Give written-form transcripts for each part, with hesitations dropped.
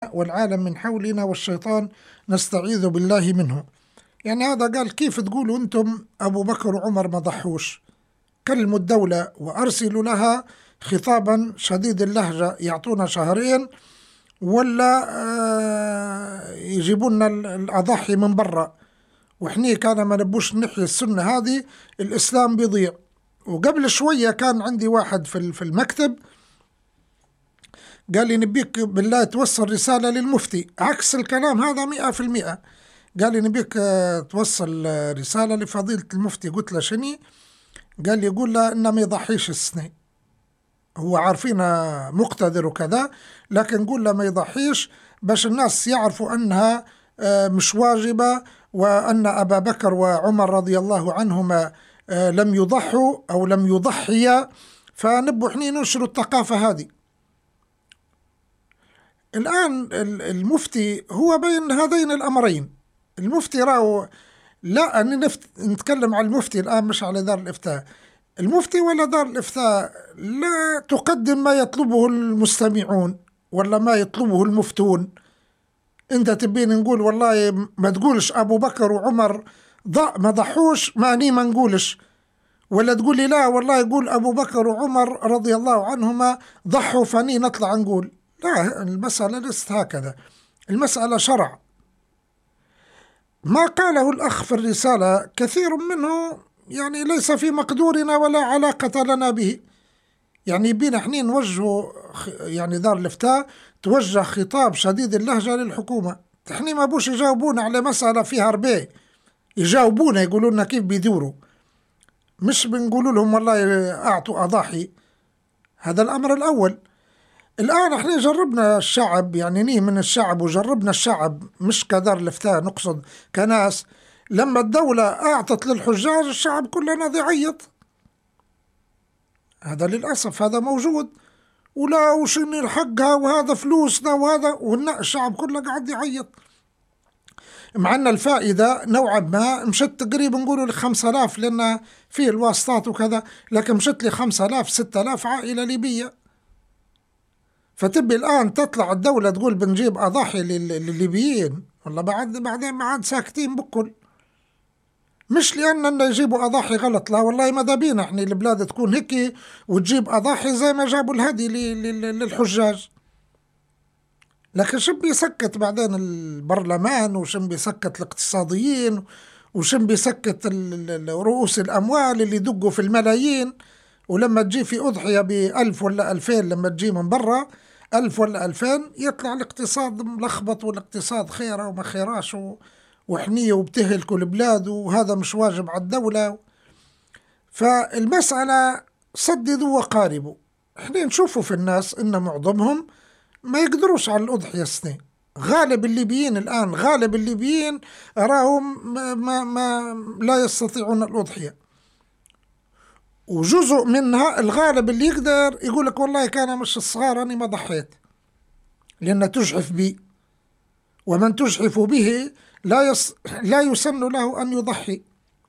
والعالم من حولنا والشيطان نستعيذ بالله منه. يعني هذا قال كيف تقولوا أنتم أبو بكر وعمر ما ضحوش؟ كلموا الدولة وأرسلوا لها خطابا شديد اللهجة يعطونا شهرين، ولا يجيبون الأضحي من برا، وإحنا كان ما نبوش نحيي السنة هذه الإسلام بيضيع. وقبل شوية كان عندي واحد في المكتب قال لي نبيك بالله توصل رسالة للمفتي، عكس الكلام هذا 100%. قال لي نبيك توصل رسالة لفضيلة المفتي. قلت له شني؟ قال لي يقول له إنه ما يضحيش السنة، هو عارفينها مقتدر وكذا، لكن قول له ما يضحيش باش الناس يعرفوا أنها مش واجبة، وأن أبا بكر وعمر رضي الله عنهما لم يضحوا أو لم يضحيا، فنبوا حنين ننشروا الثقافة هذه. الآن المفتي هو بين هذين الأمرين. المفتي راهو لا نتكلم عن المفتي الآن مش على دار الإفتاء. المفتي ولا دار الإفتاء لا تقدم ما يطلبه المستمعون ولا ما يطلبه المفتون. انت تبين نقول والله ما تقولش أبو بكر وعمر ما ضحوش، ما نقولش، ولا تقول لي لا والله يقول أبو بكر وعمر رضي الله عنهما ضحوا فاني نطلع نقول لا. المسألة ليست هكذا، المسألة شرع. ما قاله الأخ في الرسالة كثير منه يعني ليس في مقدورنا ولا علاقة لنا به. يعني بينا حنين نوجه، يعني دار الإفتاء توجه خطاب شديد اللهجة للحكومة. حنين ما بوش يجاوبونا على مسألة فيها ربيع، يجاوبونا يقولوا لنا كيف بيدوروا، مش بنقولوا لهم والله أعطوا أضاحي. هذا الأمر الأول. الآن احنا جربنا الشعب، يعني نيه من الشعب وجربنا الشعب، مش كدار الإفتاء نقصد كناس. لما الدولة أعطت للحجاج الشعب كله نادي يعيط. هذا للأسف هذا موجود، ولا وشني حقها وهذا فلوسنا وهذا، والشعب كله قاعد يعيط. مع أن الفائدة نوعا ما مشت تقريبا نقولوا ل 5000 لأن فيه الواسطات وكذا، لكن مشت لي 5000 6000 عائلة ليبية. فتبي الآن تطلع الدولة تقول بنجيب أضاحي للليبيين، والله بعدين ما عاد ساكتين بكل. مش لأننا يجيبوا أضاحي غلط، لا والله ماذا بينا احنا البلاد تكون هيك وتجيب أضاحي زي ما جابوا الهدي للحجاج. لكن شن بيسكت بعدين البرلمان، وشن بيسكت الاقتصاديين، وشن بيسكت رؤوس الأموال اللي يدقوا في الملايين. ولما تجي في أضحية ب1000 ولا 2000، لما تجي من برا 1000 ولا 2000 يطلع الاقتصاد ملخبط، والاقتصاد خيره وما خيراش وحنية وبتهلكوا البلاد، وهذا مش واجب على الدولة. فالمسألة سددوا وقاربوا. احنا نشوفوا في الناس إن معظمهم ما يقدروش على الأضحية السنة. غالب الليبيين الآن، غالب الليبيين أراهم ما لا يستطيعون الأضحية. وجزء منها الغالب اللي يقدر يقول لك والله كان مش الصغار أنا ما ضحيت، لأن تجحف بي، ومن تجحف به لا يسن له أن يضحي.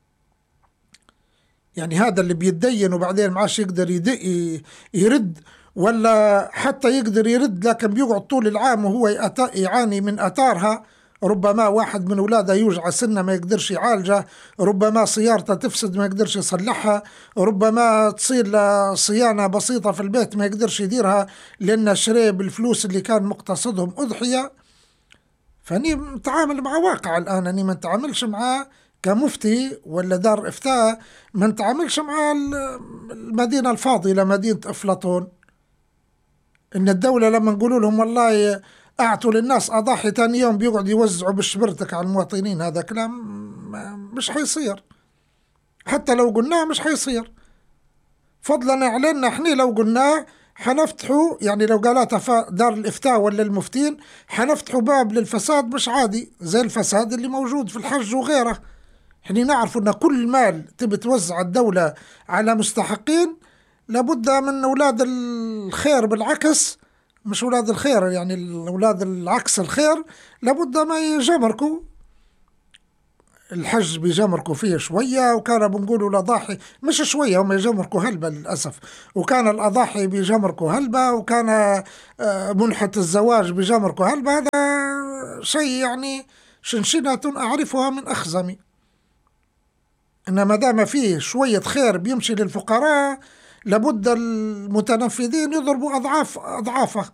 يعني هذا اللي بيتدين وبعدين معاش يقدر يرد، ولا حتى يقدر يرد لكن بيقعد طول العام وهو يعاني من أثارها. ربما واحد من أولاده يوجع سنة ما يقدرش يعالجه، ربما سيارته تفسد ما يقدرش يصلحها، ربما تصير له صيانة بسيطة في البيت ما يقدرش يديرها لأن شريه بالفلوس اللي كان مقتصدهم أضحية. فأني متعامل مع واقع الآن، أني ما نتعاملش معاه كمفتي ولا دار إفتاء، ما نتعاملش مع المدينة الفاضلة مدينة أفلاطون. إن الدولة لما نقول لهم والله أعطوا للناس أضاحي تاني يوم بيقعد يوزعوا بالشبرتك على المواطنين، هذا كلام مش حيصير. حتى لو قلناه مش حيصير، فضلا علينا احنا لو قلناه حنفتحوا، يعني لو قالتها دار الإفتاء ولا المفتين حنفتحوا باب للفساد مش عادي، زي الفساد اللي موجود في الحج وغيره. احنا نعرف أن كل مال تبي توزع الدولة على مستحقين لابد من أولاد الخير، بالعكس مش أولاد الخير، يعني أولاد العكس الخير لابد ما يجمركوا. الحج بيجمركوا فيه شوية، وكان بنقولوا الأضاحي مش شوية، هم يجمركوا هلبة للأسف. وكان الأضاحي بيجمركوا هلبة، وكان منحة الزواج بيجمركوا هلبة. هذا شيء يعني شنشنة أعرفها من أخزمي. إنما دام فيه شوية خير بيمشي للفقراء، لابد المتنفذين يضربوا أضعاف أضعافه.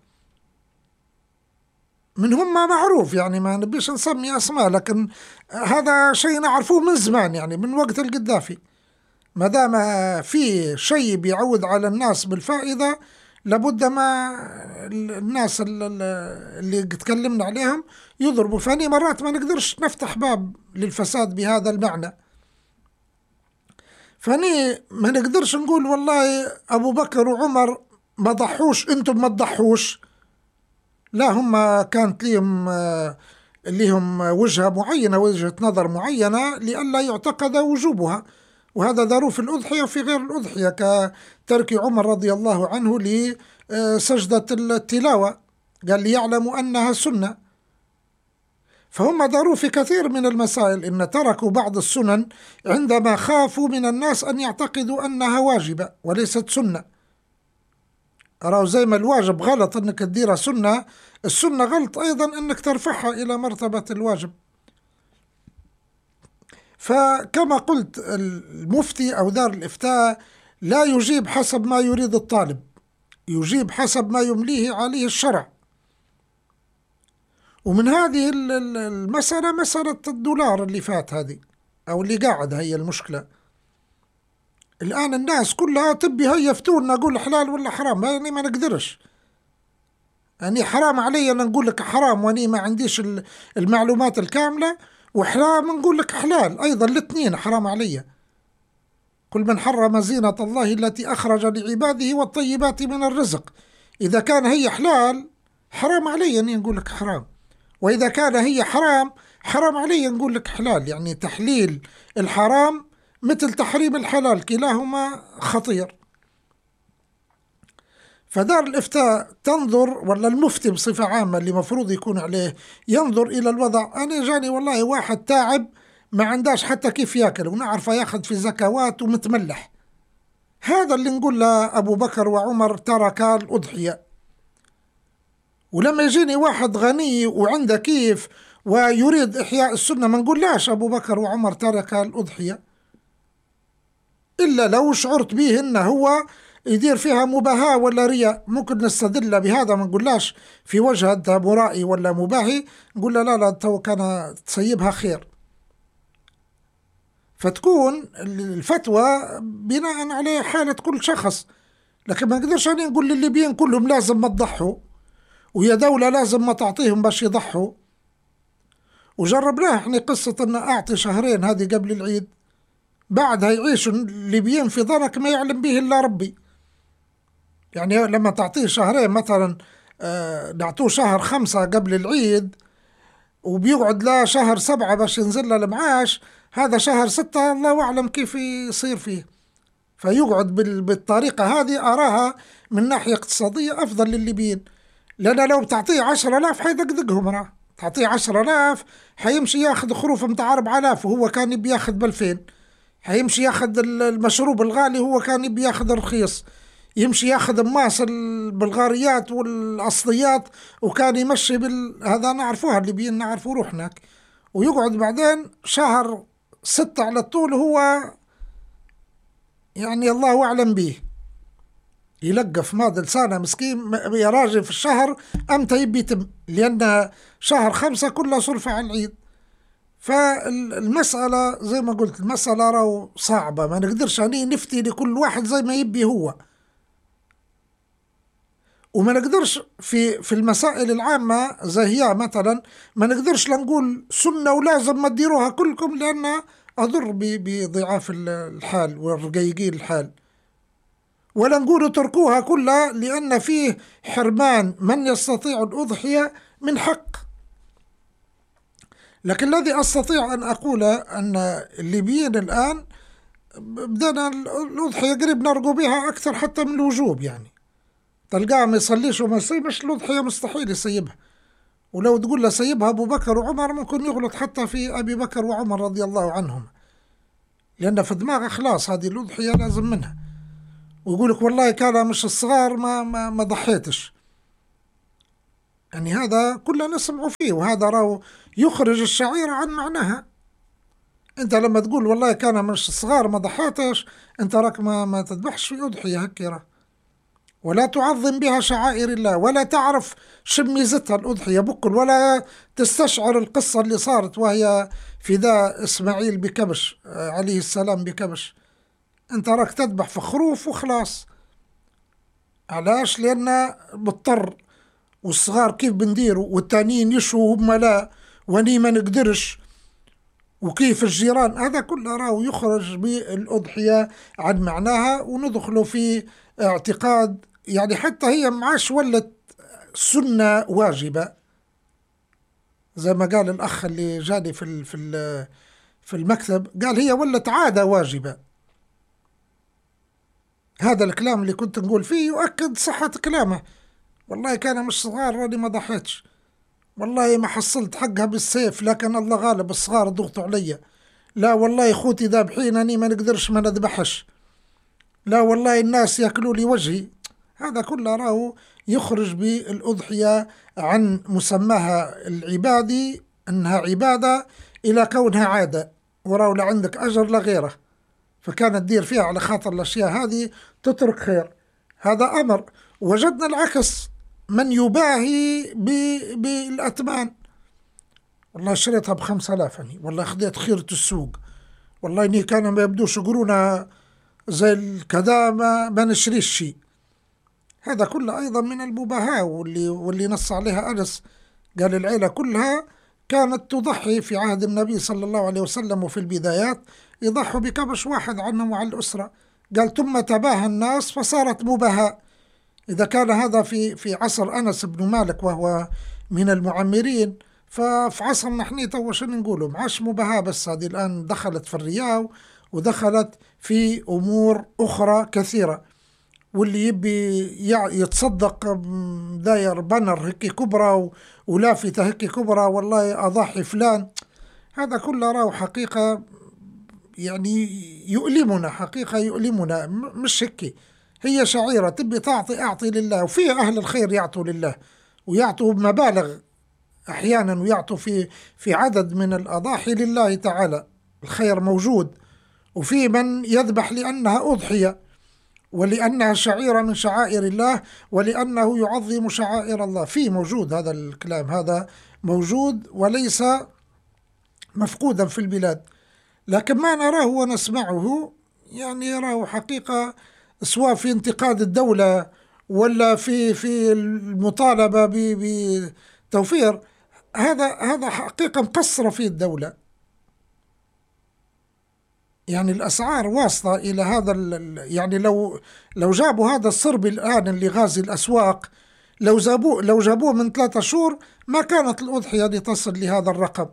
من هم معروف يعني، ما نبيش نسمي أسماء، لكن هذا شيء نعرفوه من زمان، يعني من وقت القذافي. ما دام في شيء بيعود على الناس بالفائدة، لابد ما الناس اللي تكلمنا عليهم يضربوا. فاني مرات ما نقدرش نفتح باب للفساد بهذا المعنى. فاني ما نقدرش نقول والله أبو بكر وعمر ما ضحوش، انتم ما تضحوش. لا، هم كانت لهم وجهة معينة، وجهة نظر معينة لئلا يعتقد وجوبها. وهذا ضروري في الأضحية وفي غير الأضحية، كترك عمر رضي الله عنه لسجدة التلاوة، قال ليعلموا أنها سنة. فهم ضروري في كثير من المسائل إن تركوا بعض السنن عندما خافوا من الناس أن يعتقدوا أنها واجبة وليست سنة. أراه زي ما الواجب غلط أنك تديرها سنة، السنة غلط أيضا أنك ترفعها إلى مرتبة الواجب. فكما قلت، المفتي أو دار الإفتاء لا يجيب حسب ما يريد الطالب، يجيب حسب ما يمليه عليه الشرع. ومن هذه المسألة، مسألة الدولار اللي فات هذه أو اللي قاعد، هي المشكلة. الآن الناس كلها تبي هيا يفتونا، نقول حلال ولا حرام. يعني ما نقدرش، يعني حرام علي أن نقول لك حرام وأني ما عنديش المعلومات الكاملة، وحرام نقول لك حلال أيضا، الاثنين حرام علي. كل من حرم زينة الله التي أخرج لعباده والطيبات من الرزق. إذا كان هي حلال حرام علي أني نقول لك حرام، وإذا كان هي حرام حرام علي نقول لك حلال. يعني تحليل الحرام مثل تحريم الحلال، كلاهما خطير. فدار الإفتاء تنظر، ولا المفتي بصفة عامة اللي مفروض يكون عليه، ينظر إلى الوضع. أنا جاني والله واحد تاعب ما عنداش حتى كيف ياكل، ونعرفه ياخذ في زكوات ومتملح. هذا اللي نقول له أبو بكر وعمر تركا الأضحية. ولما يجيني واحد غني وعنده كيف ويريد إحياء السنة، ما نقوللاش أبو بكر وعمر تركا الأضحية، إلا لو شعرت به إنه هو يدير فيها مباهاة ولا رياء. ممكن نستدل بهذا، ما نقوللاش في وجه أنت مرائي ولا مباهي، نقول له لا تو كان تصيبها خير. فتكون الفتوى بناء على حالة كل شخص. لكن ما نقدرش أنا نقول للليبيين كلهم لازم ما تضحوا، ويا دولة لازم ما تعطيهم باش يضحوا. وجربناها احنا قصة أن أعطي شهرين هذه قبل العيد، بعدها يعيشوا الليبيين في ضنك ما يعلم به إلا ربي. يعني لما تعطيه شهرين مثلا، نعطوه شهر 5 قبل العيد، وبيقعد لا شهر 7 باش ينزل له المعاش، هذا شهر 6 الله أعلم كيف يصير فيه. فيقعد بالطريقة هذه، أراها من ناحية اقتصادية أفضل للليبيين. لأن لو بتعطيه 10,000 حيدقدقهم، تعطيه 10,000 حيمشي ياخذ خروف متاع 4,000 وهو كان يبي ياخذ ب2,000. حيمشي ياخذ المشروب الغالي وهو كان يبي ياخذ الرخيص. يمشي ياخذ ماس البلغاريات والأصليات وكان يمشي هذا نعرفوها الليبيين، نعرفوا روحناك. ويقعد بعدين شهر 6 على طول، هو يعني الله أعلم به يلقف ماذا لسانه مسكين يا راجل في الشهر أمتى يبي يتم، لأن شهر 5 كله صرف على العيد. فالمسألة زي ما قلت، المسألة راهو صعبة، ما نقدرش أني نفتي لكل واحد زي ما يبي هو. وما نقدرش في المسائل العامة زي هي مثلا، ما نقدرش لنقول سنة ولازم ما تديروها كلكم، لأن أضر بضعاف الحال والرقيقين الحال. ولا نقول تركوها كلها، لأن فيه حرمان من يستطيع الأضحية من حق. لكن الذي أستطيع أن أقوله أن الليبيين الآن بدنا الأضحية قريب نرجو بها أكثر حتى من الوجوب. يعني تلقاه ما يصليش وما يصيبش، الأضحية مستحيل يصيبها. ولو تقول له سيبها أبو بكر وعمر ممكن يغلط حتى في أبي بكر وعمر رضي الله عنهم، لأن في دماغه خلاص هذه الأضحية لازم منها، ويقول لك والله كان مش الصغار ما ضحيتش. يعني هذا كله نسمع فيه، وهذا راهو يخرج الشعيرة عن معناها. انت لما تقول والله كان مش الصغار ما ضحيتش، انت راك ما تذبحش في أضحية هكذا، ولا تعظم بها شعائر الله، ولا تعرف شو ميزتها الأضحية بكل، ولا تستشعر القصة اللي صارت وهي فداء إسماعيل بكبش عليه السلام بكبش. انت راك تذبح في خروف وخلاص. علاش؟ لأن مضطر، والصغار كيف بنديروا، والتانيين يشوا هم لا، واني ما نقدرش، وكيف الجيران. هذا كله راهو يخرج بالأضحية عن معناها، وندخلوا في اعتقاد يعني حتى هي معاش ولت سنة واجبة، زي ما قال الأخ اللي جاني في المكتب، قال هي ولت عادة واجبة. هذا الكلام اللي كنت نقول فيه يؤكد صحة كلامه. والله كان مش صغار راني ما ضحيتش، والله ما حصلت حقها بالسيف، لكن الله غالب الصغار ضغطوا علي. لا والله خوتي ذابحينني ما نقدرش ما نذبحش. لا والله الناس ياكلوا لي وجهي. هذا كله راهو يخرج بالأضحية عن مسماها العبادي، أنها عبادة، إلى كونها عادة، وراو لا عندك أجر لا غيره، فكانت تدير فيها على خاطر الأشياء هذه تترك خير. هذا أمر. وجدنا العكس، من يباهي بالأتمان، والله شريتها ب5000 يعني، والله خذيت خيرة السوق، والله إني كانوا ما يبدوش يقولون زي الكذا ما نشريش شيء. هذا كله أيضا من المباهاة، واللي نص عليها أنس، قال العيلة كلها كانت تضحي في عهد النبي صلى الله عليه وسلم، وفي البدايات يضحوا بكبش واحد عنهم وعلى الأسرة. قال ثم تباهى الناس فصارت مباهاة. إذا كان هذا في عصر أنس بن مالك وهو من المعمرين، ففي عصرنا احنا تو شنو نقولوا، معاش مباهاة، بس هذه الآن دخلت في الرياو، ودخلت في أمور أخرى كثيرة. واللي يبي يتصدق داير بنر هيك كبرى ولافتة هيك كبرى، والله أضحي فلان. هذا كله راه حقيقة يعني يؤلمنا، حقيقة يؤلمنا، مش هيك. هي شعيرة، تبي تعطي أعطي لله، وفي أهل الخير يعطوا لله ويعطوا بمبالغ أحيانا، ويعطوا في عدد من الأضاحي لله تعالى، الخير موجود. وفي من يذبح لأنها أضحية، ولأنها شعيرة من شعائر الله، ولأنه يعظم شعائر الله. في موجود هذا الكلام، هذا موجود وليس مفقودا في البلاد، لكن ما نراه ونسمعه يعني يراه حقيقة، سواء في انتقاد الدولة ولا في المطالبة بتوفير، هذا حقيقة مقصرة في الدولة. يعني الأسعار واصلة إلى هذا يعني لو جابوا هذا الصربي الآن اللي غازي الأسواق، لو جابوه من 3 شهور ما كانت الأضحية دي تصل لهذا الرقم.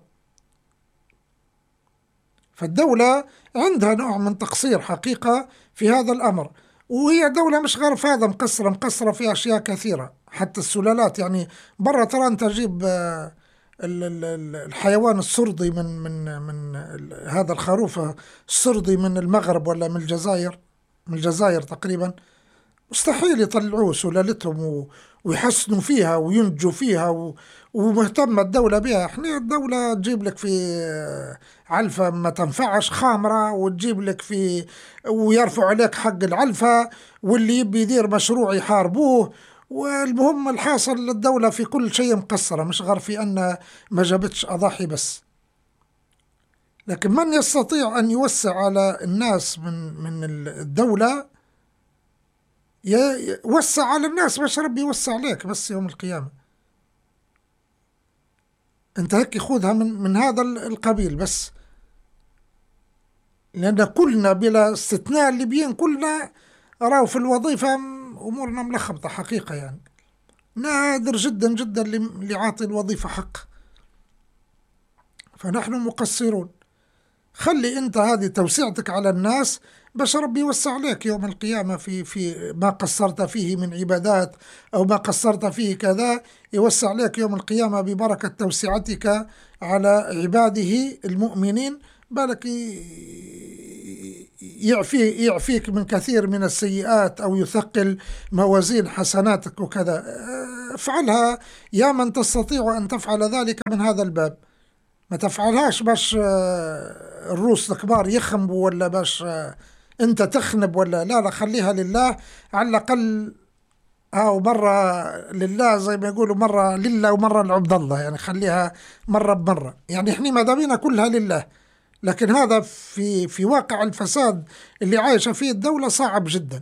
فالدولة عندها نوع من تقصير حقيقة في هذا الأمر، وهي دولة مش غير في هذا، مقصرة في أشياء كثيرة. حتى السلالات يعني برا، ترى أنت تجيب الحيوان السرضي من هذا الخروف السرضي من المغرب ولا من الجزائر، من الجزائر تقريبا، مستحيل يطلعوه سلالتهم ويحسنوا فيها وينتجوا فيها ومهتمة الدولة بها. احنا الدولة تجيب لك في علفة ما تنفعش خامرة، وتجيب لك ويرفع عليك حق العلفة، واللي يبي يدير مشروع يحاربوه. والمهم الحاصل الدولة في كل شيء مقصرة، مش غير في أن ما جابتش أضاحي بس. لكن من يستطيع أن يوسع على الناس من الدولة، يوسع على الناس، باش ربي يوسع عليك بس يوم القيامة. انت هيك خذها من هذا القبيل بس، لأن كلنا بلا استثناء الليبيين كلنا راوا في الوظيفة أمورنا ملخبطة حقيقة. يعني نادر جدا جدا اللي عاطي الوظيفة حق، فنحن مقصرون. خلي أنت هذه توسعتك على الناس باش ربي يوسع عليك يوم القيامة في ما قصرت فيه من عبادات، أو ما قصرت فيه كذا، يوسع عليك يوم القيامة ببركة توسعتك على عباده المؤمنين. بالك يعفيك من كثير من السيئات، أو يثقل موازين حسناتك وكذا. افعلها يا من تستطيع أن تفعل ذلك من هذا الباب. ما تفعلهاش باش الروس الكبار يخنبوا، ولا باش انت تخنب، ولا لا لا، خليها لله على الأقل. أو مرة لله زي ما يقولوا، مرة لله ومرة لعبد الله، يعني خليها مرة بمرة. يعني احنا مدامينا كلها لله، لكن هذا في واقع الفساد اللي عايشة فيه الدولة صعب جدا.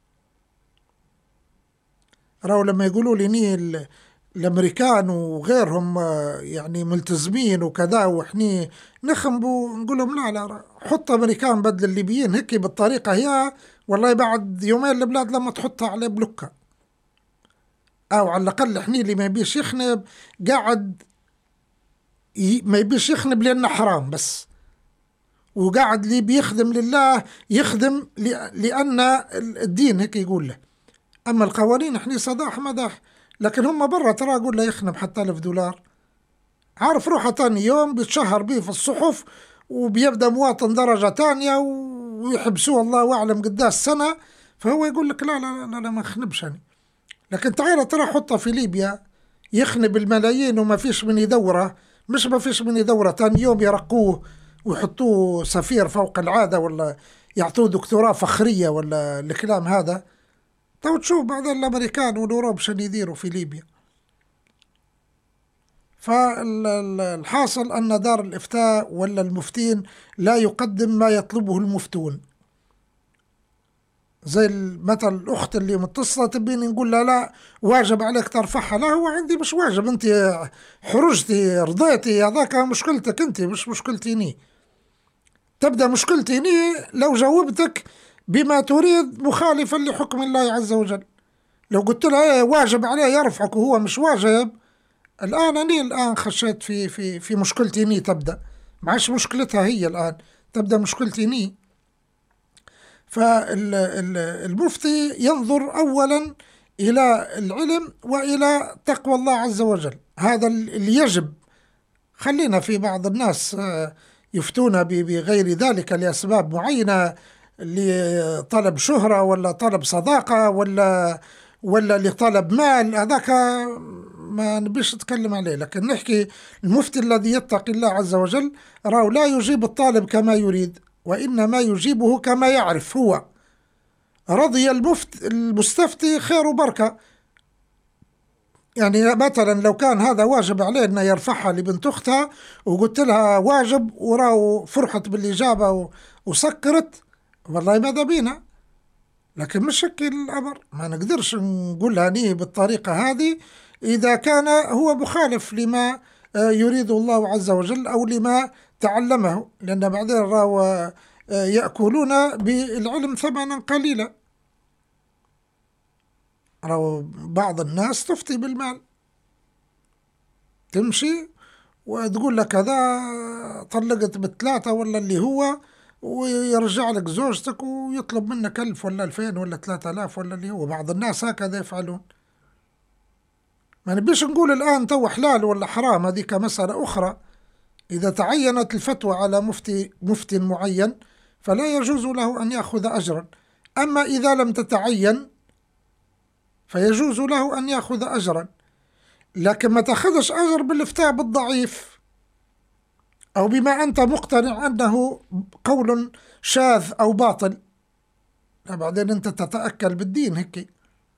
راهو لما يقولوا لي الامريكان وغيرهم يعني ملتزمين وكذا، وإحنا نخنبوا، نقول لهم لا لا، حط امريكان بدل الليبيين هيك بالطريقة هي، والله بعد يومين البلاد لما تحطها على بلوكة. او على الاقل احنا اللي ما يبيش يخنب قاعد ما يبيش يخنب لانه حرام بس، وقاعد اللي بيخدم لله يخدم لان الدين هيك يقول له. اما القوانين احنا صداح مداح، لكن هم برا ترى اقول له يخنب حتى $1000، عارف روحه تاني يوم بيتشهر به في الصحف، وبيبدا مواطن درجة تانية، ويحبسوه الله اعلم قداش سنة. فهو يقول لك لا لا لا, لا ما خنبش أنا. لكن تعال ترى حطه في ليبيا يخنب الملايين وما فيش من يدوره، مش ما فيش من يدوره، تاني يوم يرقوه ويحطوه سفير فوق العادة، ولا يعطوه دكتوراه فخرية، ولا الكلام هذا. تو تشوف بعدين الأمريكان والأوروب شن يديروا في ليبيا. فالحاصل أن دار الإفتاء ولا المفتين لا يقدم ما يطلبه المفتون. زي مثل الأخت اللي متصلة تبيني نقول لها لا واجب عليك ترفعها، لا هو عندي مش واجب، أنت حرجتي رضيتي، هذاك مشكلتك أنت مش مشكلتيني. تبدأ مشكلتيني لو جاوبتك بما تريد مخالفا لحكم الله عز وجل. لو قلت لها ايه واجب عليه يرفعك وهو مش واجب، الآن خشيت في مشكلتي ني. تبدأ معش مشكلتها هي، الآن تبدأ مشكلتي ني. فالمفتي ينظر أولا إلى العلم وإلى تقوى الله عز وجل، هذا اللي يجب. خلينا في بعض الناس يفتون بغير ذلك لأسباب معينة، لطلب شهرة ولا طلب صداقة ولا لطلب مال، هذاك ما نبيش نتكلم عليه. لكن نحكي المفتي الذي يتقي الله عز وجل راه لا يجيب الطالب كما يريد، وإنما يجيبه كما يعرف هو. رضي المستفتي خير وبركة. يعني مثلا لو كان هذا واجب عليه أن يرفعها لبنت أختها، وقلت لها واجب وراه فرحت بالإجابة وسكرت، والله ماذا بينا. لكن مش شكل الأمر، ما نقدرش نقولها نيه بالطريقة هذه إذا كان هو مخالف لما يريد الله عز وجل أو لما تعلمه، لأن بعدين راه يأكلون بالعلم ثمنا قليلا. راه بعض الناس تفتي بالمال، تمشي وتقول لك هذا طلقت ب3 ولا اللي هو، ويرجع لك زوجتك ويطلب منك 1000 ولا 2000 ولا 3000 ولا اللي هو. بعض الناس هكذا يفعلون. ما نبيش نقول الآن تو حلال ولا حرام، هذيك مسألة أخرى. إذا تعينت الفتوى على مفتي معين فلا يجوز له أن يأخذ أجرا. أما إذا لم تتعين فيجوز له أن يأخذ أجرا، لكن ما تأخذش أجر بالافتاء بالضعيف، أو بما أنت مقتنع أنه قول شاذ أو باطل. بعدين أنت تتأكل بالدين هيك.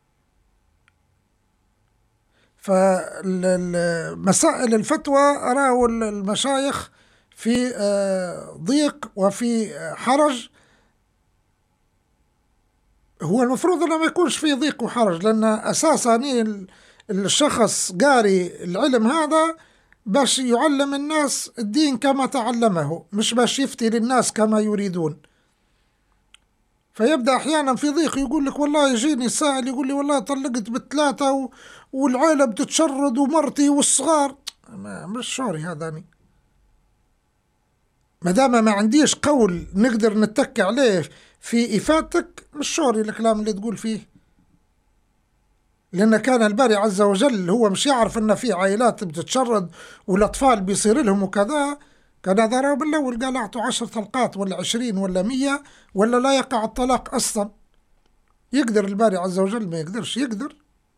فمسائل الفتوى أراه المشايخ في ضيق وفي حرج. هو المفروض أنه ما يكونش في ضيق وحرج، لأن أساسا الشخص قاري العلم هذا باش يعلم الناس الدين كما تعلمه، مش باش يفتي للناس كما يريدون. فيبدأ أحيانا في ضيق، يقول لك والله يجيني سائل يقول لي والله طلقت ب3 والعائلة بتتشرد ومرتي والصغار. مش شوري هذاني. ما دام ما عنديش قول نقدر نتك عليه في إفادتك، مش شوري الكلام اللي تقول فيه. لأن كان الباري عز وجل هو مش يعرف أن في عائلات بتتشرد والأطفال بيصير لهم وكذا، كان ضرب بالأول قال أعطوا 10 طلقات ولا 20 ولا 100 ولا لا يقع الطلاق أصلا. يقدر الباري عز وجل؟ ما يقدرش. يقدر،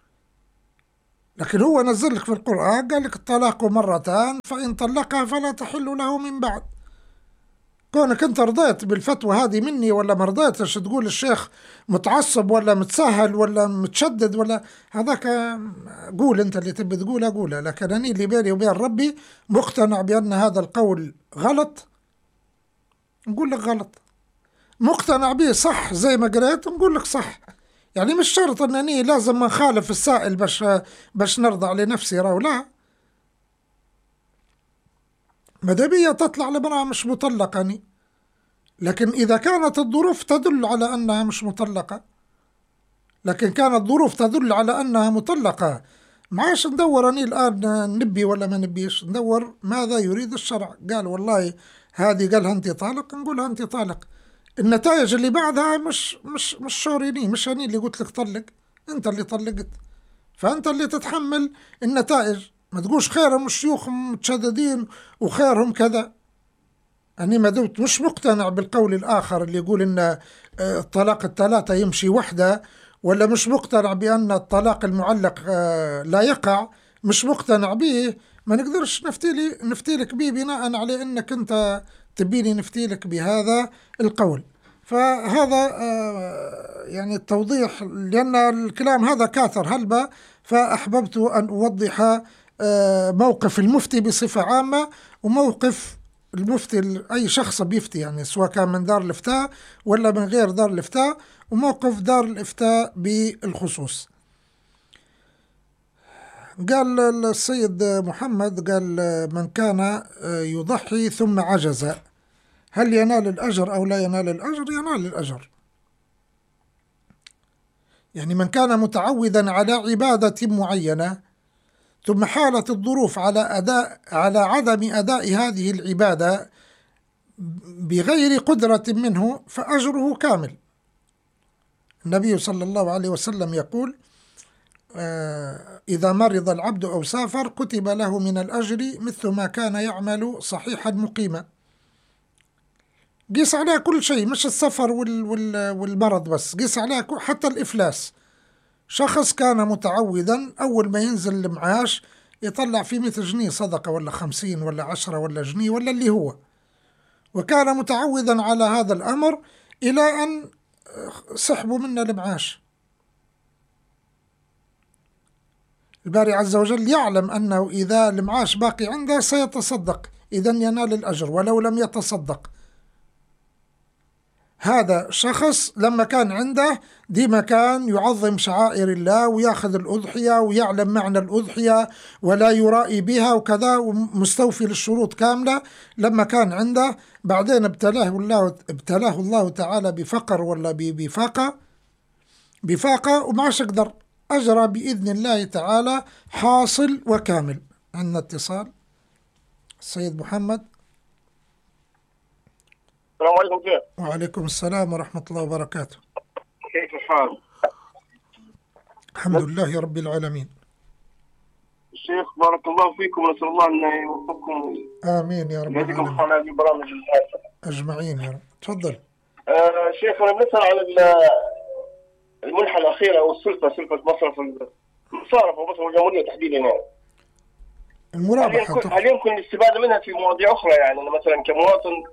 لكن هو نزل لك في القرآن قال لك الطلاق مرتان فإن طلقها فلا تحل له من بعد. كونك انت رضيت بالفتوى هذه مني ولا ما رضيتش، تقول الشيخ متعصب ولا متساهل ولا متشدد ولا هذاك، قول انت اللي تبي تقوله قوله، لكن اني اللي بيني وبين ربي مقتنع بان هذا القول غلط نقول لك غلط، مقتنع به صح زي ما قريت نقول لك صح. يعني مش شرط انني لازم اخالف السائل باش نرضى لنفسي راو لا. مدبية تطلع لمرأة مش مطلقة، لكن إذا كانت الظروف تدل على أنها مش مطلقة، لكن كانت ظروف تدل على أنها مطلقة، معاش ندور أني الآن نبي ولا ما نبيش، ندور ماذا يريد الشرع. قال والله هذه قالها أنت طالق، نقولها أنت طالق. النتائج اللي بعدها مش شوريني، مش أني اللي قلت لك طلق، أنت اللي طلقت، فأنت اللي تتحمل النتائج. ما تقولش خيرهم الشيوخ متشددين وخيرهم كذا. أني ما دمت مش مقتنع بالقول الآخر اللي يقول إن الطلاق الثلاثة يمشي وحده، ولا مش مقتنع بأن الطلاق المعلق لا يقع، مش مقتنع به، ما نقدرش نفتيلك به بناء على أنك أنت تبيني نفتيلك بهذا القول. فهذا يعني التوضيح، لأن الكلام هذا كاثر هلبة، فأحببت أن أوضح موقف المفتي بصفة عامة، وموقف المفتي أي شخص بيفتي، يعني سواء كان من دار الإفتاء ولا من غير دار الإفتاء، وموقف دار الإفتاء بالخصوص. قال السيد محمد، قال من كان يضحي ثم عجز هل ينال الأجر أو لا ينال الأجر؟ ينال الأجر. يعني من كان متعودا على عبادة معينة ثم حالت الظروف على عدم أداء هذه العبادة بغير قدرة منه فأجره كامل. النبي صلى الله عليه وسلم يقول إذا مرض العبد أو سافر كتب له من الأجر مثل ما كان يعمل صحيحا مقيما. قيس عليها كل شيء، مش السفر والمرض بس، قيس عليها حتى الإفلاس. شخص كان متعودا أول ما ينزل المعاش يطلع فيه 100 جنيه صدقة ولا 50 ولا 10 ولا جنيه ولا اللي هو، وكان متعودا على هذا الأمر إلى أن سحبوا منا المعاش. الباري عز وجل يعلم أنه إذا المعاش باقي عنده سيتصدق، إذن ينال الأجر ولو لم يتصدق. هذا شخص لما كان عنده ديما كان يعظم شعائر الله وياخذ الأضحية ويعلم معنى الأضحية ولا يرائي بها وكذا، ومستوفي للشروط كاملة. لما كان عنده بعدين ابتلاه الله تعالى بفقر ولا بفاقة ومعش يقدر، أجرى بإذن الله تعالى حاصل وكامل. عندنا اتصال. السيد محمد. السلام عليكم شيخ. وعليكم السلام ورحمة الله وبركاته. كيف الحال؟ الحمد لله رب العالمين. الشيخ بارك الله فيكم، ونسأل الله أن يوفقكم. آمين يا رب العالمين. يهديكم خير هذه البرامج أجمعين يا رب. تفضل. شيخ أنا بنسأل على المنحة الأخيرة أو سلفة مصرف المصارفة ومصرف الجمهورية تحديدا، يعني المرابحة هل يمكن الاستفادة منها في مواضيع أخرى؟ يعني أنا مثلا كمواطن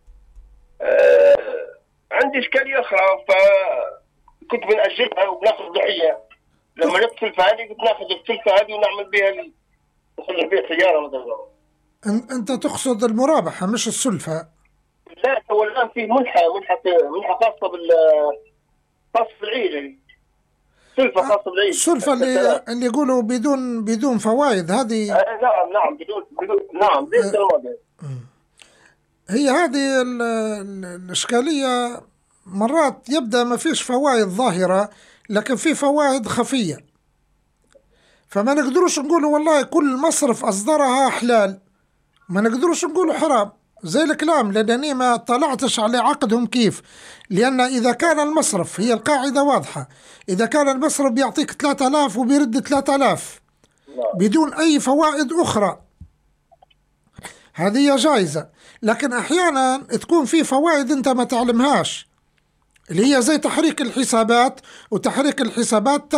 عندي إشكالية أخرى، فكنت بنأجلها وبناخذ ضحية. لما جت السلفة هذه كنت ناخذ السلفة هذه ونعمل بها نصلح بها سيارة مثلا. أنت تقصد المرابحة مش السلفة؟ لا، هو الآن في منحة خاصة خاصة بالعيد، سلفة خاصة بالعيد. السلفة اللي يقولوا بدون فوائد هذه. نعم بدون نعم زي الماضي. هي هذه الإشكالية، مرات يبدأ ما فيش فوائد ظاهرة لكن في فوائد خفية، فما نقدروش نقولوا والله كل مصرف أصدرها حلال، ما نقدروش نقولوا حرام، زي الكلام، لأنني ما طلعتش على عقدهم كيف. لأن إذا كان المصرف، هي القاعدة واضحة، إذا كان المصرف بيعطيك 3000 وبيرد 3000 نعم. بدون أي فوائد أخرى، هذه جائزة. لكن أحيانا تكون في فوائد أنت ما تعلمهاش، اللي هي زي تحريك الحسابات، وتحريك الحسابات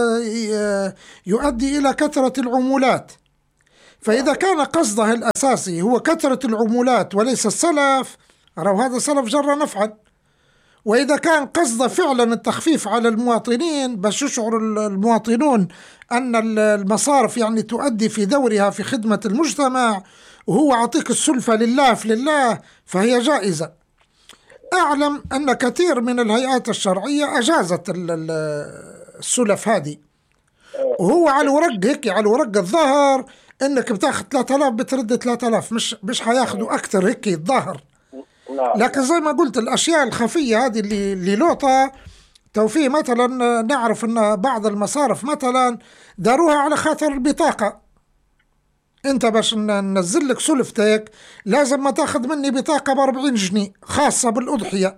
يؤدي إلى كثرة العمولات. فإذا كان قصده الأساسي هو كثرة العمولات وليس السلف، أو هذا سلف جر نفعا. وإذا كان قصده فعلا التخفيف على المواطنين باش يشعر المواطنون أن المصارف يعني تؤدي في دورها في خدمة المجتمع، وهو عطيك السلفة لله في لله، فهي جائزة. أعلم أن كثير من الهيئات الشرعية أجازت السلف هذه، وهو على الورق هيك، على الورق الظاهر انك بتاخذ 3000 بترد 3000، مش حياخذوا اكثر هيك الظاهر. نعم. لكن زي ما قلت الاشياء الخفيه هذه اللي لوطه توفيه، مثلا نعرف ان بعض المصارف مثلا داروها على خاطر البطاقه. انت باش ننزل لك سلفتك لازم ما تاخذ مني بطاقه ب 40 جنيه خاصه بالاضحيه،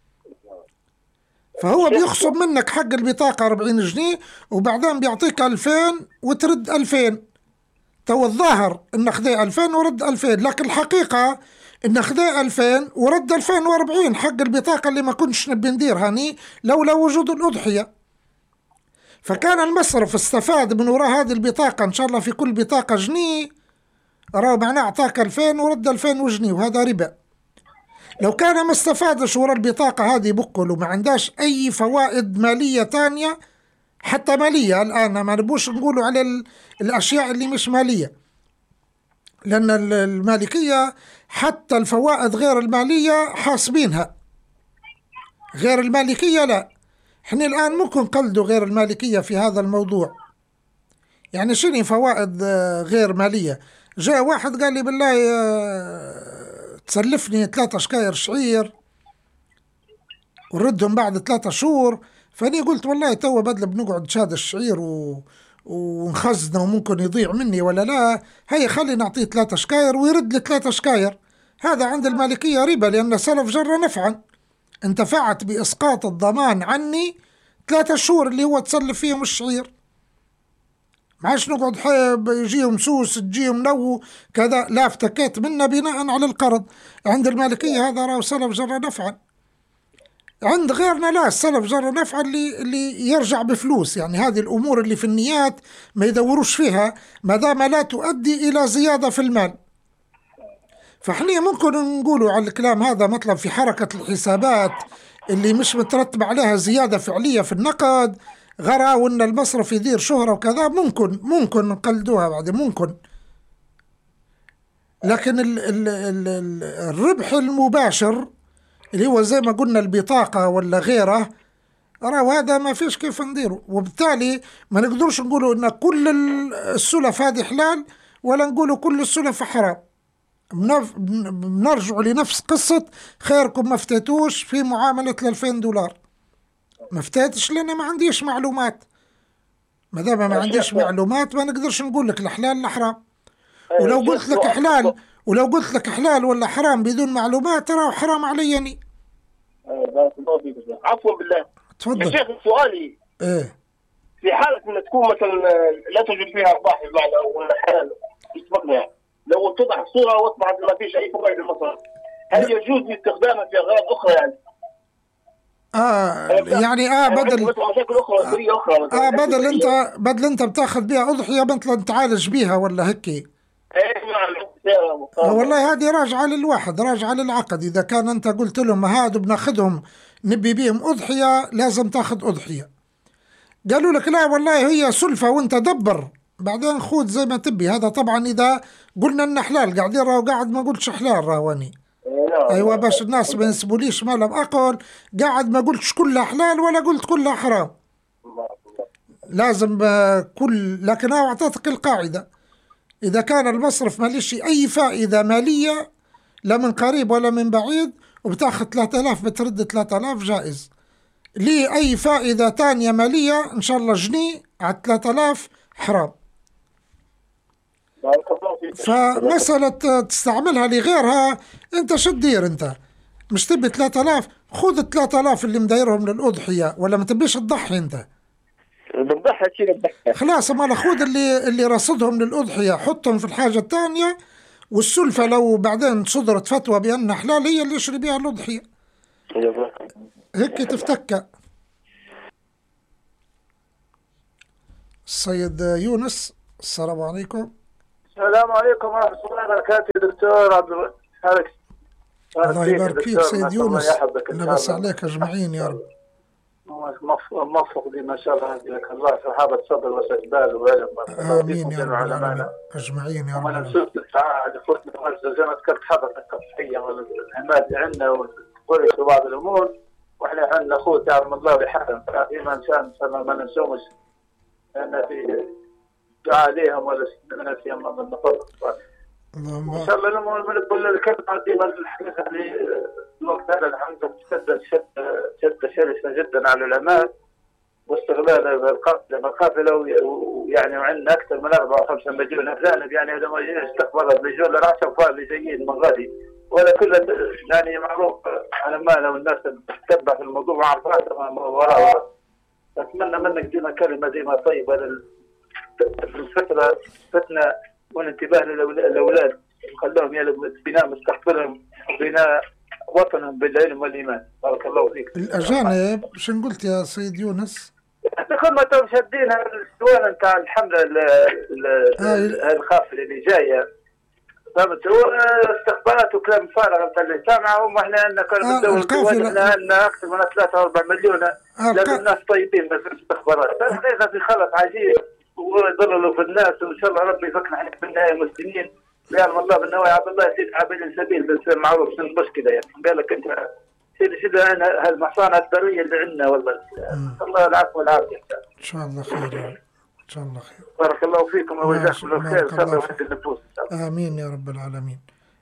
فهو بيخصم منك حق البطاقه 40 جنيه وبعدين بيعطيك 2000 وترد 2000. تو الظاهر ان خذي 2000 ورد 2000، لكن الحقيقه ان خذي 2000 ورد 2040 حق البطاقه اللي ما كنتش نبي ندير هاني لولا وجود الاضحيه. فكان المصرف استفاد من وراء هذه البطاقه، ان شاء الله في كل بطاقه جنيه، راه معناه اعطاك 2000 ورد 2000 وجنيه، وهذا ربا. لو كان ما استفادش وراء البطاقه هذه بقل وما عندهاش اي فوائد ماليه تانية، حتى مالية الآن ما نبوش نقولوا على الأشياء اللي مش مالية، لأن المالكية حتى الفوائد غير المالية حاسبينها، غير المالكية لا. احنا الآن ممكن نقلدوا غير المالكية في هذا الموضوع. يعني شنو فوائد غير مالية؟ جاء واحد قال لي بالله تسلفني 3 شكاير شعير وردهم بعد 3 شهور. فاني قلت والله توا بدل بنقعد شاد الشعير ونخزنه وممكن يضيع مني ولا لا، هي خلي نعطيه 3 شكاير ويرد لي 3 شكاير. هذا عند المالكية ربا، لأن سلف جر نفعا، انتفعت بإسقاط الضمان عني 3 شهور اللي هو تسلف فيهم الشعير. معاش نقعد يجيهم سوس تجيهم نو كذا، لا افتكيت منه بناء على القرض. عند المالكية هذا راه سلف جر نفعا. عند غيرنا لا، السلف جر نفع اللي يرجع بفلوس. يعني هذه الأمور اللي في النيات ما يدوروش فيها ما دام لا تؤدي إلى زيادة في المال. فاحنا ممكن نقولوا على الكلام هذا مطلب في حركة الحسابات اللي مش مترتب عليها زيادة فعلية في النقد، غير وإن المصرف يدير شهرة وكذا، ممكن نقلدوها بعد ممكن. لكن الربح المباشر اللي هو زي ما قلنا البطاقة ولا غيره، راه هذا ما فيش كيف نديره. وبالتالي ما نقدرش نقولوا ان كل السلف هذه حلال ولا نقولوا كل السلف حرام. بنرجع لنفس قصة خيركم ما فتيتوش في معاملة 2000 دولار. ما فتيتش لأن ما عنديش معلومات. ما دام ما عنديش معلومات ما نقدرش نقول لك الحلال الحرام. ولو قلت لك حلال ولا حرام بدون معلومات ترى حرام عليني. عفوا بالله. تفضل. يا شيخ سؤالي، ايه في حالة ان تكون مثلا لا توجد فيها ارباح بمعنى او حلال يسبقنا، يعني لو اتضح الصورة واصبحت ما فيش اي فوائد للمصرف، هل يجوز استخدامها في اغراض اخرى يعني؟ بدل مشاكل اخرى اخرى بدل انت بتاخذ بها اضحيه مثلا تعالج بيها ولا هيك. والله هذه راجعه للواحد، راجعه للعقد. اذا كان انت قلت لهم هادو بناخذهم نبي بيهم اضحيه لازم تاخذ اضحيه، قالوا لك لا والله هي سلفه وانت دبر بعدين خذ زي ما تبي. هذا طبعا اذا قلنا ان حلال، قاعدين راهو قاعد ما قلتش حلال راواني. ايوه باش الناس ما ينسبوليش ما لم اقل، قاعد ما قلتش كلها حلال ولا قلت كلها حرام. لازم لكن انا اعطيتك القاعده، اذا كان المصرف ما ليش اي فائده ماليه لا من قريب ولا من بعيد وبتاخذ 3000 بترد 3000 جائز. لي اي فائده تانية ماليه ان شاء الله جنيه على 3000 حرام. بارك الله فيك. فمسألة تستعملها لغيرها، أنت شو تدير؟ أنت مش تبي 3000، خذ 3000 اللي مدايرهم للأضحية، ولا ما تبيش تضحي أنت؟ بنضحي شيء بنضحي. خلاص، ما خذ اللي رصدهم للأضحية، حطهم في الحاجة الثانية، والسلفة لو بعدين صدرت فتوى بأنها حلال هي اللي يشري بها الأضحية، هيك تفتكى. السيد يونس، السلام عليكم. السلام عليكم ورحمة الله وبركاته دكتور عبد الحارث. الله يبارك فيك سيد يونس، لبس عليك أجمعين يا رب. موفق لي ما شاء الله، يهديك الله، صحابة صبر واستقبال وعلم. آمين يا رب العالمين أجمعين يا رب. وأنا نشوف السعادة فتنا مؤسسة زي ما ذكرت حضرتك الصحية والعماد عندنا والقرية وبعض الأمور، وإحنا عندنا أخوة تعلم الله ويحرم فيما إنسان ما ننسومش لأن في دعاء عليهم ولا سنة فيهم من النقطة. إن شاء الله لما نقول الكلمة دي الحديث يعني الوقت هذا الحمد لله شدة شرسة جدا على العلماء واستغلال القافلة، ويعني وعندنا أكثر من 4 أو 5 مليون أجانب، يعني هذا ما استقبلت مليون ل 10 أنفار اللي جايين من غادي، ولا كل يعني معروف على ماله، والناس تتبع في الموضوع وعرفات ما وراء. أتمنى منك ديما كلمة ديما طيبة فتنة والانتباه للأولاد، خلوهم بناء مستقبلهم وبناء وطنهم بالعلم والإيمان. بارك الله فيك. الأجانب شو قلت يا سيد يونس؟ كل ما توم شادين الاسطوانة نتاع الحملة القافلة اللي جاية، فهمت؟ استقبالات وكلام فارغ نتاع اللي سامعهم، واحنا عندنا كل الدول عندنا أكثر من 3 أو 4 مليون، لازم الناس طيبين في الاستخبارات. فالحقيقة في خلط عجيب ويضللوا في الناس، وإن شاء الله ربي يفكنا احنا في النهاية مسلمين يعلم الله بالنوايا. عبد الله يزيد عابد السبيل بس معروف شنو المشكلة يعني. قال لك أنت سيدي هالمحصانة الدرية اللي عندنا، والله الله العفو والعافية. إن شاء الله خير يا رب، إن شاء الله خير. بارك الله فيكم وجزاكم الله خير. صلوا على النفوس. آمين يا رب العالمين.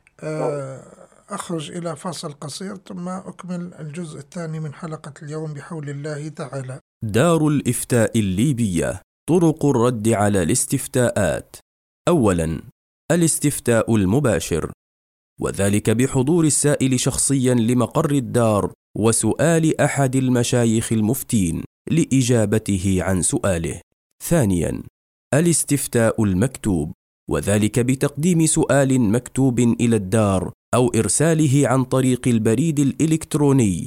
أخرج إلى فاصل قصير ثم أكمل الجزء الثاني من حلقة اليوم بحول الله تعالى. دار الإفتاء الليبية، طرق الرد على الاستفتاءات. أولاً، الاستفتاء المباشر، وذلك بحضور السائل شخصياً لمقر الدار وسؤال أحد المشايخ المفتين لإجابته عن سؤاله. ثانياً، الاستفتاء المكتوب، وذلك بتقديم سؤال مكتوب إلى الدار أو إرساله عن طريق البريد الإلكتروني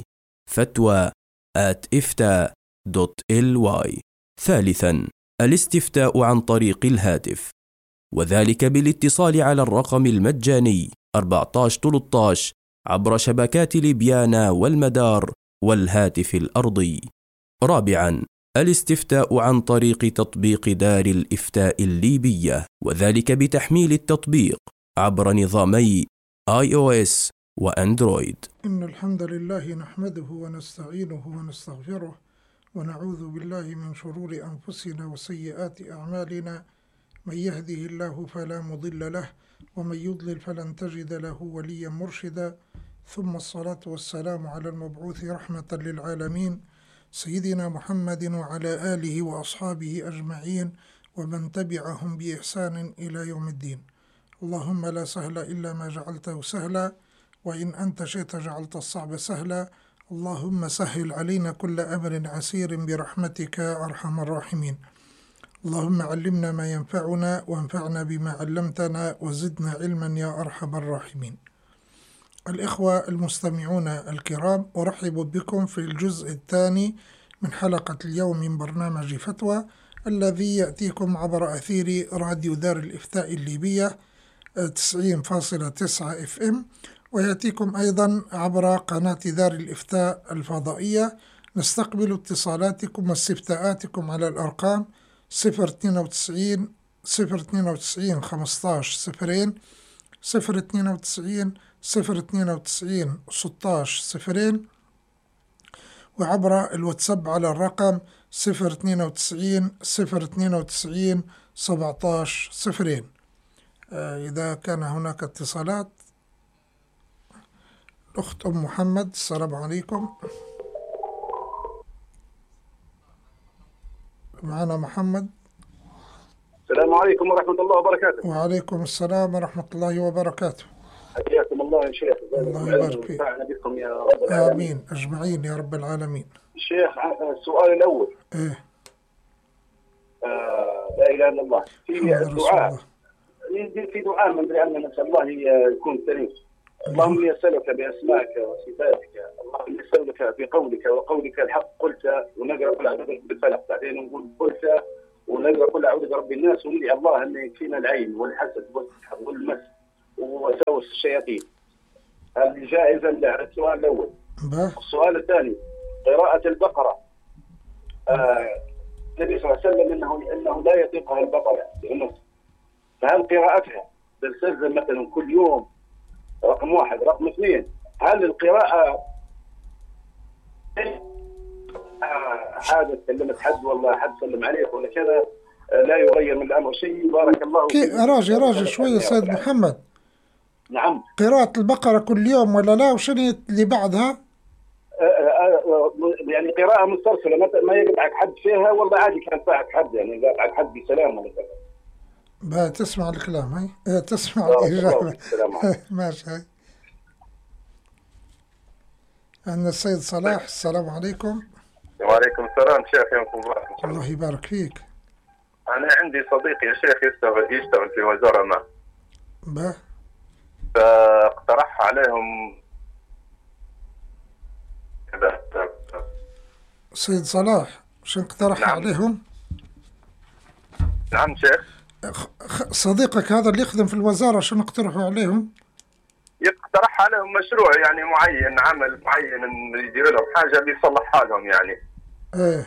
fatwa@ifta.ly. ثالثاً، الاستفتاء عن طريق الهاتف، وذلك بالاتصال على الرقم المجاني 1413 عبر شبكات ليبيانا والمدار والهاتف الأرضي. رابعاً، الاستفتاء عن طريق تطبيق دار الإفتاء الليبية، وذلك بتحميل التطبيق عبر نظامي iOS وأندرويد. إن الحمد لله نحمده ونستعينه ونستغفره ونعوذ بالله من شرور أنفسنا وسيئات أعمالنا، من يهده الله فلا مضل له ومن يضلل فلن تجد له وليا مرشدا، ثم الصلاة والسلام على المبعوث رحمة للعالمين سيدنا محمد وعلى آله وأصحابه أجمعين ومن تبعهم بإحسان إلى يوم الدين. اللهم لا سهل إلا ما جعلته سهلا، وإن أنت شئت جعلت الصعب سهلا. اللهم سهل علينا كل أمر عسير برحمتك يا أرحم الراحمين. اللهم علمنا ما ينفعنا وانفعنا بما علمتنا وزدنا علما يا أرحم الراحمين. الإخوة المستمعون الكرام، أرحب بكم في الجزء الثاني من حلقة اليوم من برنامج فتوى، الذي يأتيكم عبر أثير راديو دار الإفتاء الليبية 90.9 FM، ويأتيكم أيضا عبر قناة دار الإفتاء الفضائية. نستقبل اتصالاتكم واستفتاءاتكم على الأرقام 092 092 15 0 092 092 16 0، وعبر الواتساب على الرقم 092 092 17 0. إذا كان هناك اتصالات. الأخت أم محمد، السلام عليكم. معنا محمد. السلام عليكم ورحمة الله وبركاته. وعليكم السلام ورحمة الله وبركاته. حياكم الله يا شيخ. الله يبارك فيك. بكم يا رب العالمين. آمين أجمعين يا رب العالمين. الشيخ السؤال الأول. إيه. لا إله إلا الله. في دعاء في دعاء من أن نسأل الله يكون كريم. اللهم يسألك بأسمائك وصفاتك، اللهم يسألك بقولك وقولك الحق قلت، ونقرأ قل أعوذ بالفلق، بعدين نقول قلت ونقرأ قل أعوذ برب الناس، وندعي الله أن يكفينا العين والحسد والسحر والمس ووساوس الشياطين. هذه جائزة للسؤال الأول. السؤال الثاني قراءة البقرة. النبي صلى الله عليه وسلم إنه لا يطيقها البقرة بالنص، فهل قراءتها تلتزم مثلا كل يوم؟ رقم واحد. رقم اثنين، هل القراءة حاجة كلمت حد والله حد سلم عليك ولا كذا لا يغير من الأمر شيء؟ بارك الله فيك. راجع شوية سيد محمد. نعم. قراءة البقرة كل يوم ولا لا؟ وشنو اللي بعدها؟ يعني قراءة مسترسلة ما يقطعك حد فيها والله عادي، كان يقطعك حد يعني يقطعك حد بسلام ولا كذا. تسمع الكلام هاي؟ تسمع الإجابة. ماشي. هاي عندنا السيد صلاح. السلام عليكم. وعليكم السلام شيخ، يومكم مبارك. الله يبارك فيك. أنا عندي صديقي يا شيخ يشتغل في وزارة ما. فاقترح عليهم كذا. سيد صلاح شو اقترح عليهم؟ نعم شيخ. صديقك هذا اللي يخدم في الوزارة شو اقترحوا عليهم؟ يقترح عليهم مشروع يعني معين، عمل معين يدير لهم حاجة بيصلحها لهم يعني. ايه.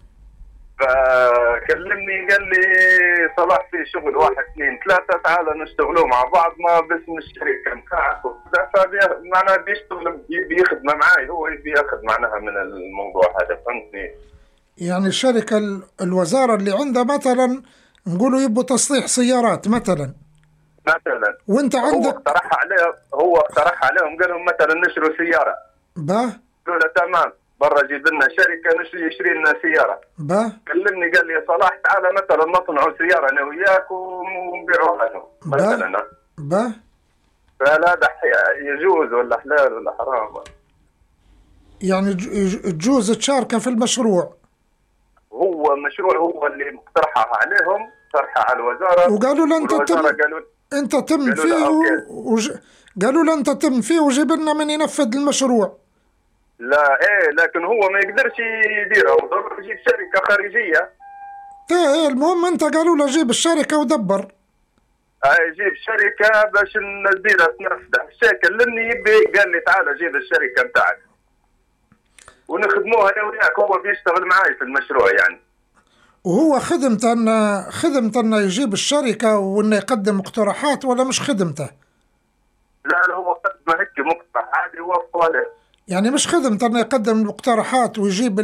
فكلمني قال لي صلاح في شغل 1 2 3 تعال نشتغلوا مع بعض ما باسم الشركة نتاعك وكذا، فمعناها بيشتغل بيخدم معاي، هو بياخذ معناها من الموضوع هذا، فهمتني؟ يعني الشركة الوزارة اللي عندها مثلا نقولوا يبوا تصليح سيارات مثلا وانت عندك. هو اقترح عليهم قال لهم مثلا نشروا سيارة. قالوا له تمام برا جيب لنا شركة يشري لنا سيارة. كلمني قال لي يا صلاح تعال مثلا نصنعوا سيارة انا وياك ونبيعوها لهم مثلا. فهل هذا يجوز ولا حلال ولا حرام؟ يعني تجوز تشاركه في المشروع. هو مشروع هو اللي مقترحها عليهم، طرحها على الوزارة وقالوا له انت تم فيه قالوا له انت تم فيه وجيب لنا من ينفذ المشروع. لا ايه لكن هو ما يقدرش يديرها وضرب يجيب شركة خارجية. ايه المهم انت قالوا له جيب الشركة ودبر. جيب شركة باش نديرها تنفذها. الشيء كلمني قال لي تعال جيب الشركة بتاعك ونخدموها انا وياك، هو بيشتغل معاي في المشروع يعني. وهو خدمته انه يجيب الشركة وانه يقدم مقترحات ولا مش خدمته؟ لا هو قدم هيك مقترح عادي ووفقوا عليه. يعني مش خدمته انه يقدم المقترحات ويجيب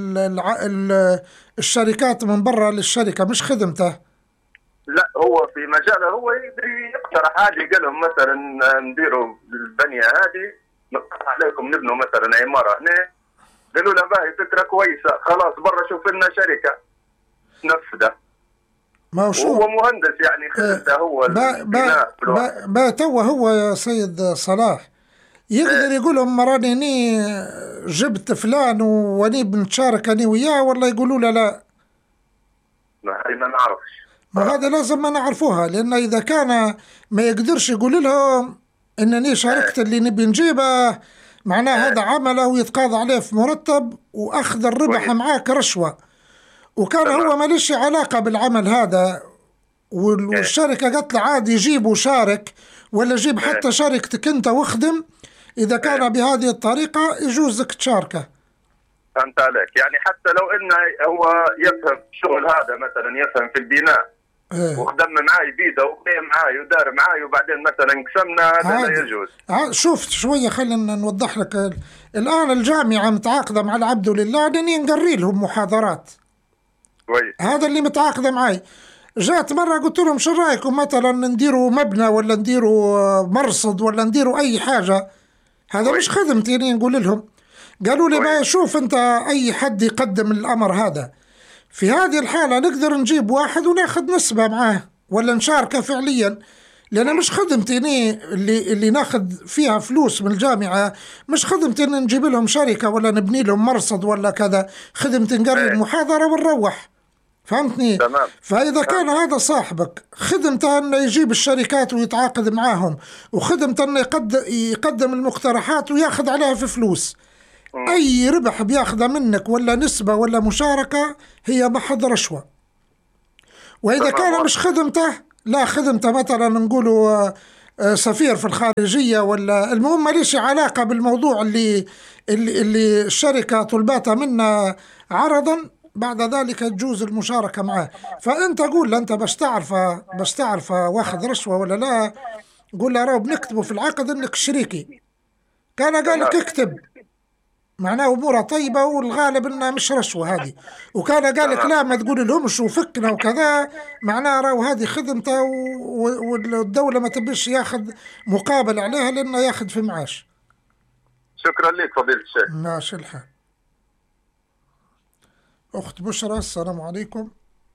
الشركات من برا للشركة، مش خدمته. لا هو في مجاله هو يقدر يقترح عادي، قال لهم مثلا نديروا البنية هذه نقترح عليكم نبنوا مثلا عمارة هنا، قالوا له باهي فكرة كويسة خلاص برا شوف لنا شركة نفذها. ما هو مهندس يعني خدمته هو هو يا سيد صلاح يقدر يقول لهم مراني جبت فلان وني بنتشارك أنا وياه ولا يقولوا له لا؟ ما نعرفش. ما هذا لازم ما نعرفوها، لأن إذا كان ما يقدرش يقول لهم إنني شاركت اللي نبي نجيبه معناه هذا عمله ويتقاضى عليه في مرتب وأخذ الربح معاك رشوة، وكان هو ما ليش علاقة بالعمل هذا والشركة قالت له عادي جيب وشارك ولا جيب حتى شركتك أنت واخدم، إذا كان بهذه الطريقة يجوزك تشاركه. فهمت عليك، يعني حتى لو إنه هو يفهم شغل هذا مثلا يفهم في البناء وخدم معاي بيده وبني معاي ودار معاي وبعدين مثلا قسمنا هذا لا يجوز. شوف شوية خلينا نوضح لك. الآن الجامعة متعاقدة مع العبد لله أني نقري لهم محاضرات كويس. هذا اللي متعاقدة معاي. جات مرة قلت لهم شو رأيكم مثلا نديروا مبنى ولا نديروا مرصد ولا نديروا أي حاجة، هذا مش خدمتي نقول لهم. قالوا لي ما شوف أنت أي حد يقدم الأمر هذا، في هذه الحالة نقدر نجيب واحد وناخذ نسبة معاه ولا نشاركه فعليا، لأن مش خدمتي اللي ناخذ فيها فلوس من الجامعة، مش خدمتي إن نجيب لهم شركة ولا نبني لهم مرصد ولا كذا، خدمتي نقري المحاضرة ونروح. فهمتني؟ تمام. فإذا كان هذا صاحبك خدمته أنه يجيب الشركات ويتعاقد معاهم، وخدمته أنه يقدم المقترحات وياخذ عليها في فلوس، أي ربح بياخذه منك ولا نسبة ولا مشاركة هي محض رشوة. وإذا كان مش خدمته، لا خدمته مثلا نقولوا سفير في الخارجية ولا المهم ماليش علاقة بالموضوع اللي الشركة طلباتها منا عرضا، بعد ذلك تجوز المشاركة معه. فأنت قول له أنت باش تعرف واخذ رشوة ولا لا، قول له راهو بنكتبه في العقد إنك شريكي. كان قال لك اكتب، معناه أمورها طيبة والغالب إنها مش رشوة هذه. وكان قال لك لا ما تقول لهمش وفكنا وكذا، معناه راهو هذه خدمته والدولة ما تبيش ياخذ مقابل عليها لأنه ياخذ في معاش. شكرا لك فضيلة الشيخ. ماشي الحال. أخت بشرى، السلام عليكم.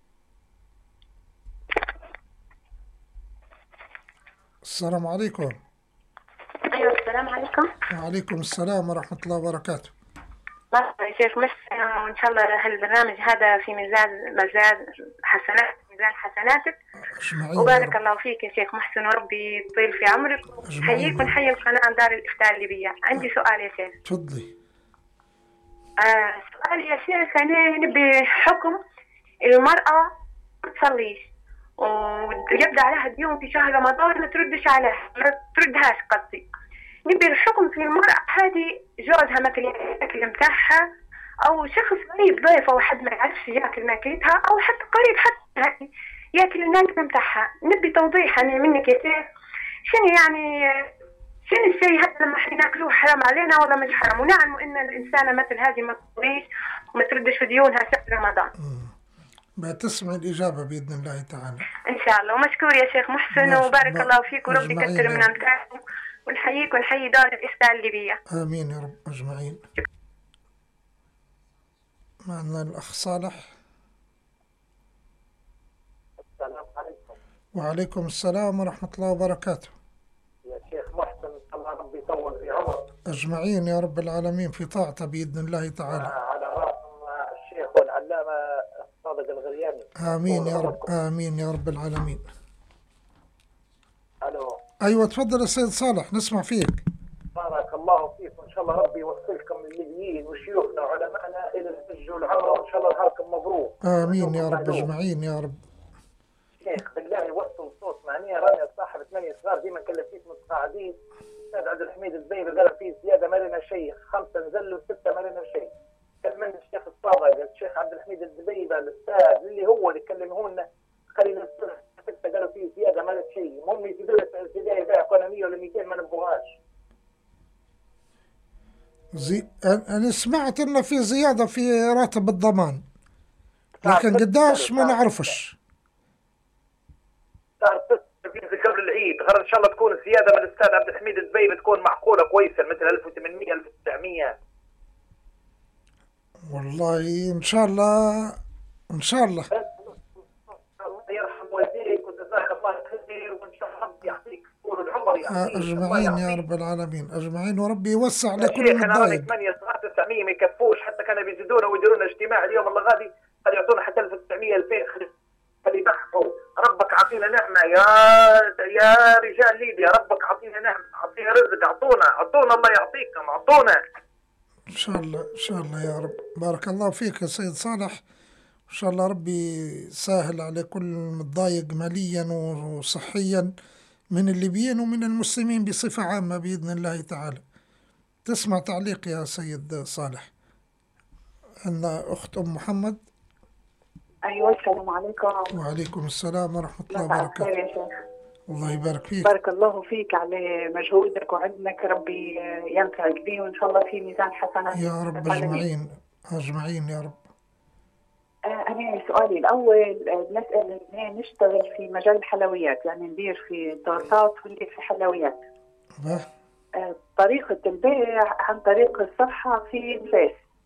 السلام عليكم. أيوة السلام عليكم. وعليكم السلام ورحمة الله وبركاته. مرحبا يا شيخ، وإن شاء الله هالبرنامج هذا في ميزان حسناتك وبارك الله فيك يا شيخ محسن، وربي يطيل في عمرك ويحييك ونحيي القناة دار الإفتاء الليبية. عندي سؤال يا شيخ. تفضلي. سؤال يا شيخ، أنا نبي حكم المرأة ما تصليش ويبدأ عليها ديون في شهر رمضان ما تردهاش قصدي، نبي الحكم في المرأة هذه جوزها ماكل الأكل متاعها، أو شخص قريب ضيفة وحد ما يعرفش ياكل ماكلتها، أو حتى قريب حتى ياكل الماكل متاعها. نبي توضيح أنا منك يا شيخ، شنو الشيء هذا لما احنا ناكلوه حرام علينا ولا مش حرام؟ ونعلم ان الانسانه مثل هذه ما تصليش وما تردش في ديونها شهر رمضان. بتسمع الاجابه باذن الله تعالى ان شاء الله. ومشكور يا شيخ محسن وبارك الله فيك وربي يكثر من امثالكم ونحييك ونحيي دار الافتاء الليبيه. امين يا رب اجمعين. معنا الاخ صالح. السلام عليكم. وعليكم السلام ورحمه الله وبركاته. يا شيخ محسن الله ربي يطول في عمرك. أجمعين يا رب العالمين في طاعته بإذن الله تعالى. على رأسهم الشيخ والعلامة صادق الغرياني. آمين يا رب، آمين يا رب العالمين. ألو. أيوة تفضل السيد صالح نسمع فيك. بارك الله فيك وإن شاء الله ربي يوفقكم الليبيين وشيوخنا وعلمائنا إلى الحج والعمرة وإن شاء الله نهاركم مبروك. آمين يا رب أجمعين يا رب. شيخ بالله وصلوا صوت معنيه راني صاحب 8 صغار ديما كلفيت متقاعدين. الأستاذ عبد الحميد الزبيبي قال فيه زيادة ما لنا شيء، 5 نزلوا 6 ما لنا شيء. كلمنا الشيخ الصادق الشيخ عبد الحميد الزبيبي الأستاذ اللي كلمه لنا خلينا 6 قالوا فيه زيادة ما لنا شيء، المهم يزيدوا لنا زيادة يكون 100 ولا 200 ما نبغاش. أنا سمعت إنه في زيادة في راتب الضمان، لكن قداش ما نعرفش. صار قبل العيد غير ان شاء الله تكون الزياده من الاستاذ عبد الحميد الزبيبي تكون معقوله كويسه مثل 1800 1900. والله ان شاء الله ان شاء الله. الله يرحم والديك وجزاك الله خير وان شاء الله ربي يعطيك طول العمر اجمعين يا رب العالمين اجمعين وربي يوسع لكل المتضايق. انا راني 8 صغار 900 ما يكفوش، حتى كانوا بيزيدونا ويديروا لنا اجتماع اليوم الله غادي قال يعطونا حتى 1900 2000 خلي يضحكوا. ربك عطينا نعمة يا رجال ليبيا، ربك عطينا نعمة، عطينا رزق، عطونا الله يعطيكم عطونا. إن شاء الله إن شاء الله يا رب. بارك الله فيك يا سيد صالح، إن شاء الله ربي سهل على كل متضايق ماليا وصحيا من الليبيين ومن المسلمين بصفة عامة بإذن الله تعالى. تسمع تعليق يا سيد صالح. عندنا أخت أم محمد. أيوة السلام عليكم. وعليكم السلام ورحمة الله وبركاته. يا شيخ. الله يبارك فيك. بارك الله فيك على مجهودك وعلمك، ربي ينفعك به وإن شاء الله في ميزان حسنات يا رب أجمعين أجمعين يا رب. أنا سؤالي الأول بنسأل نشتغل في مجال الحلويات، يعني ندير في تورتات وندير في حلويات. طريقة البيع عن طريق الصفحة في الفيس،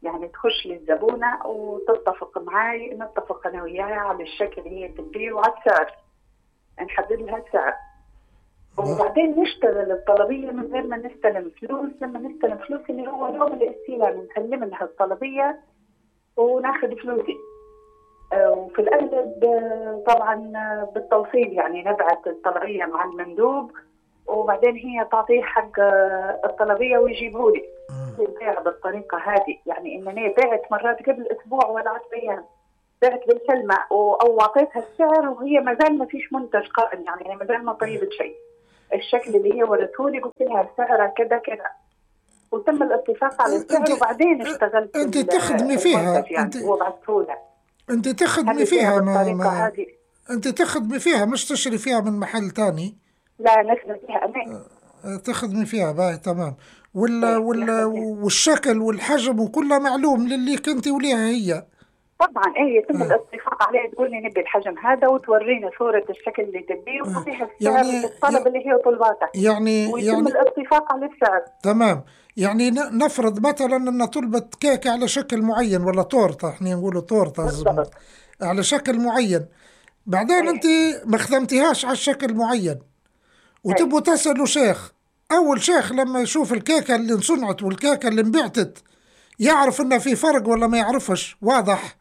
يعني تخش للزبونة وتتفق معاي، نتفق أنا وياها على الشكل اللي هي تبيه وعلى السعر، نحدد لها السعر، وبعدين نشتغل الطلبية من غير ما نستلم فلوس. لما نستلم فلوس اللي هو يوم الاستلام نسلم لها الطلبية وناخذ فلوسي. وفي الأغلب طبعا بالتوصيل، يعني نبعث الطلبية مع المندوب وبعدين هي تعطيه حق الطلبية ويجيبه لي. البيع بالطريقة هذه، يعني إنني بعت مرات قبل أسبوع ولا 10 أيام، بعت بالكلمة أو أعطيتها السعر وهي ما زال ما فيش منتج قائم، يعني ما زال ما طيبت شيء. الشكل اللي هي ورثهولي قلت لها السعر كذا كذا، وتم الاتفاق على السعر وبعدين اشتغلت. أنت تخدمي فيها يعني وبعثته لها. أنت تخدمي فيها أنت تخدمي فيها، مش تشتري فيها من محل تاني. لا نخدم فيها أنا. تخدمي فيها باي تمام. والشكل والحجم وكله معلوم للي كنتي وليها هي. طبعا يتم الاتفاق عليه، تقول لي نبي الحجم هذا وتورينا صورة الشكل اللي تبيه وفيها السعر يعني الطلب اللي هي طلباتها، ويتم الاتفاق على السعر. تمام. يعني نفرض مثلا ان طلبت كيكة على شكل معين ولا تورته، احنا نقولوا تورته على شكل معين، بعدين انت ما خدمتيهاش على الشكل المعين وتبوا تسألوا شيخ. اول شيخ لما يشوف الكيكة اللي انصنعت والكيكة اللي انبعتت يعرف انه في فرق ولا ما يعرفش؟ واضح.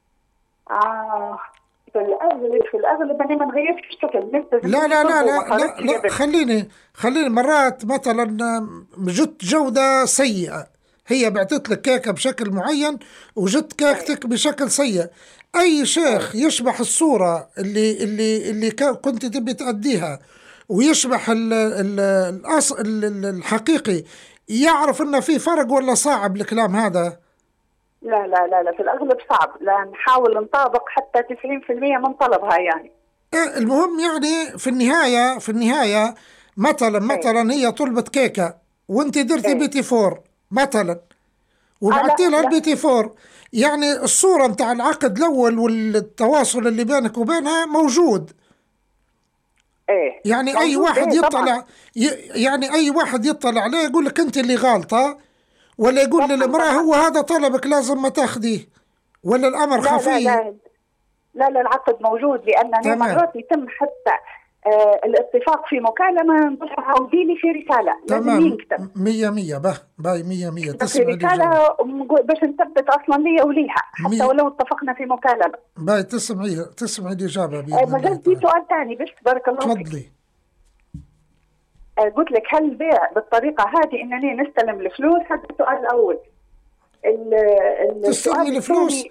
في الأغلب أنا ما نغيرش الشكل. لا خليني مرات مثلا جت جودة سيئة، هي بعتت لك كيكة بشكل معين وجت كيكتك بشكل سيء. أي شيخ يشبح الصورة اللي كنت تبي تأديها ويشبح الحقيقي يعرف إنه في فرق ولا صعب الكلام هذا؟ لا في الأغلب صعب. لا نحاول نطابق حتى 90% من طلبها يعني. المهم يعني في النهاية مثلا هي طلبت كيكة وانت درتي بيتي فور مثلا وبعتي لها البيتي فور، يعني الصورة متاع العقد الأول والتواصل اللي بينك وبينها موجود. يعني أي واحد يطلع عليه يقول لك أنت اللي غالطة، ولا يقول للمرأة هو هذا طلبك لازم ما تاخذيه، ولا الأمر خفي. لا العقد موجود، لأن مرات يتم حتى الاتفاق في مكالمة نقول عودي لي في رسالة. تمام. 100 باي 100 في رسالة باش نثبت أصلا لي وليها حتى ولو اتفقنا في مكالمة. باي تسمعي الإجابة. مازال في سؤال ثاني بس بارك الله فيك. تفضلي. قلت لك هل البيع بالطريقة هذه إنني نستلم الفلوس؟ هذا السؤال الأول. تستلمي الفلوس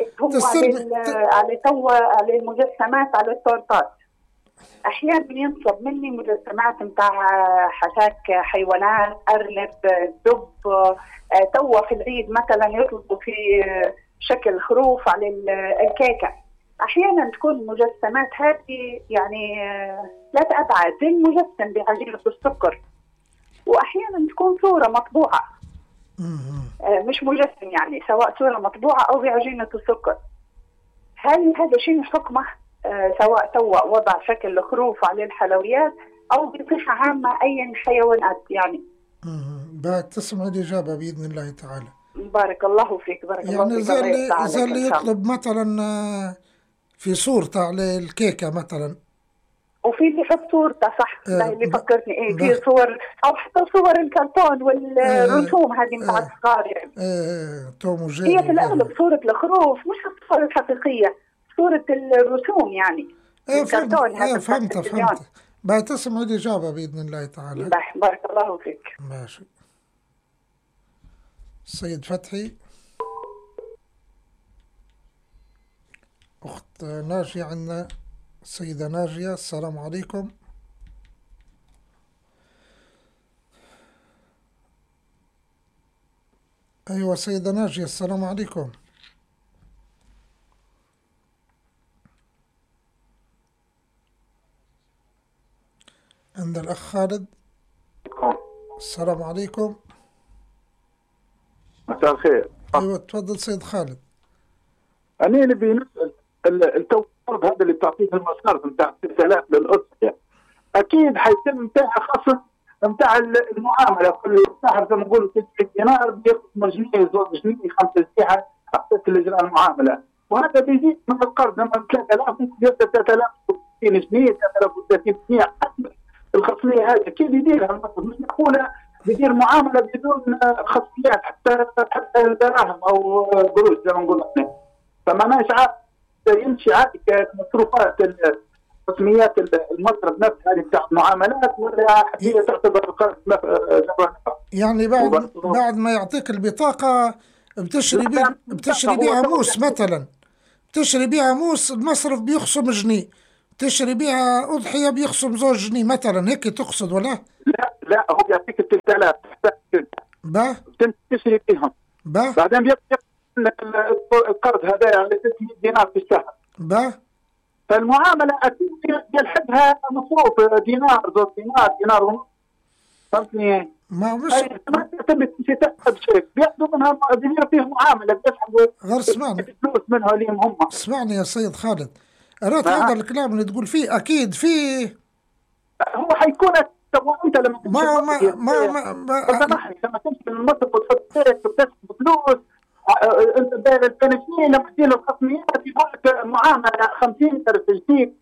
على المجسمات، على التورتات. أحيانا ينصب مني مجسمات متاع حشاك حيوانات، أرنب، دب. توا في العيد مثلا يطلبوا في شكل خروف على الكيكة. أحيانا تكون المجسمات هذه يعني لا أبعد زي المجسم بعجينة السكر، وأحيانا تكون صورة مطبوعة مش مجسم، يعني سواء صورة مطبوعة أو بعجينة السكر. هل هذا شيء حكمه سواء توا وضع شكل خروف على الحلويات أو بصفة عامة أي حيوانات يعني؟ بعد تسمع الإجابة بإذن الله تعالى. بارك الله فيك. بارك الله فيك. يعني زي اللي يطلب مثلا في صورته على الكيكة مثلا، وفي اللي يحط صورته صح. اللي فكرتني في صور أو حتى صور الكرتون والرسوم هذه متاع الصغار يعني. توم وجيري. هي في الأغلب صورة الخروف مش الصورة الحقيقية، صورة الرسوم يعني. الكرتون هذا. فهمت. بقى تسمع الإجابة بإذن الله تعالى. بارك الله فيك. ماشي. السيد فتحي. أخت ناجية عندنا. السيدة ناجية السلام عليكم. أيوة سيدة ناجية السلام عليكم. عند الأخ خالد. السلام عليكم. مساء الخير. أيوة تفضل سيد خالد. أنا نبي نسأل التوفير هذا اللي بتعطيه المصارف بتاع 6000 للأسرة، أكيد حيتم فيها خصم نتاع المعامله كل صاحب زي ما نقولوا 90 دينار بيقسم جنيه زوج جنيه 5 ساعات حتى اجراء المعامله، وهذا بيزيد من القرض لما 3000 يبدا 3060 جنيه 3030 جنيه حسب الخصميه هذه. كيف يديرها المصرف؟ مش معقوله يدير معامله بدون خصميات حتى الدراهم او قروش زي ما نقول احنا. فمعناش عارف يمشي عادي كمصروفات خصميات المصرف نفسها هذه بتاع المعاملات ولا هي تعتبر القرض يعني بعد ما يعطيك البطاقه بتشري بيها موس مثلا، بتشري بيها موس المصرف بيخصم جنيه، تشري بيها أضحية بيخصم زوج جنيه مثلا، هيك تقصد ولا؟ لا هو يعطيك 3000 با تشري بيهم بعدين بيعطيك القرض هذا على 300 دينار في الشهر فالمعاملة أكيد يلحقها مصروف دينار زوج دينار ونص، فهمتني؟ ما تعتمد في تحت شيء بياخذوا منها بيصير فيه معاملة بيسحبوا غير اسمعني فلوس منها ليهم هم. اسمعني يا سيد خالد، أردت هذا الكلام اللي تقول فيه أكيد فيه هو حيكون انت لما ما لما تمشي من المصرف وتحط سيك وتسحب فلوس انت داير الفنشيه لما تجي له الخصميات يقول لك معامله 50 درس جديد.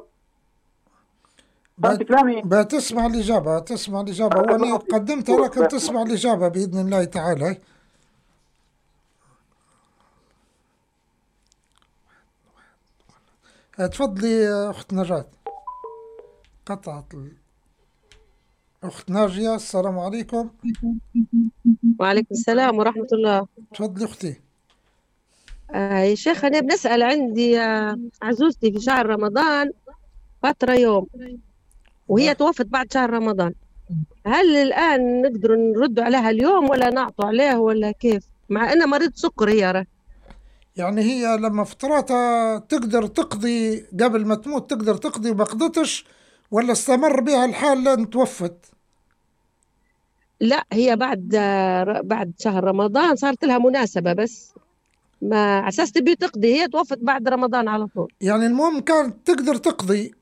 فهمت كلامي؟ بتسمع الإجابة هو أنا قدمتها لك تسمع الإجابة بإذن الله تعالى. تفضلي أخت نجاة. قطعت أخت ناجية. السلام عليكم. وعليكم السلام ورحمة الله. تفضلي أختي. يا شيخ أنا بنسأل، عندي عزوزتي في شهر رمضان فترة يوم وهي توفت بعد شهر رمضان، هل الآن نقدر نرد عليها اليوم ولا نعطوا عليه ولا كيف؟ مع أنها مريض سكر هي يعني هي لما فتراتها تقدر تقضي قبل ما تموت تقدر تقضي وما قضتش ولا استمر بها الحال لين توفت؟ لا هي بعد شهر رمضان صارت لها مناسبة بس ما على أساس تبي تقضي، هي توفت بعد رمضان على طول. يعني المهم كانت تقدر تقضي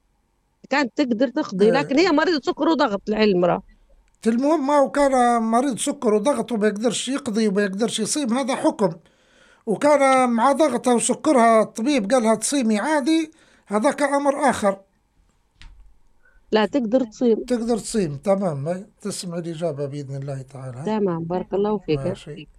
لكن هي مريضة سكر وضغط العلم المهم ما هو كان مريض سكر وضغط وما يقدرش يقضي وما يقدرش يصيم، هذا حكم، وكان مع ضغطها وسكرها الطبيب قالها تصيمي عادي، هذاك أمر آخر. لا تقدر تصيم. تمام. تسمع الإجابة بإذن الله تعالى. تمام بارك الله فيك. ماشي.